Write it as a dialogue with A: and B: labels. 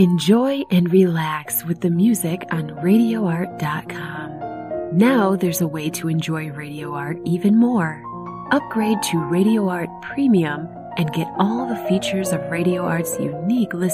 A: Enjoy and relax with the music on RadioArt.com. Now there's a way to enjoy Radio Art even more. Upgrade to Radio Art Premium and get all the features of Radio Art's unique listening